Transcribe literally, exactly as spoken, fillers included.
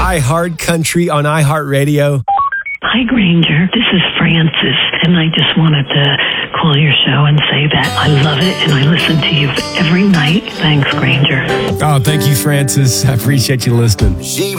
iHeart Country on iHeartRadio. Hi, Granger. This is Francis, and I just wanted to call your show and say that I love it, and I listen to you every night. Thanks, Granger. Oh, thank you, Francis. I appreciate you listening. She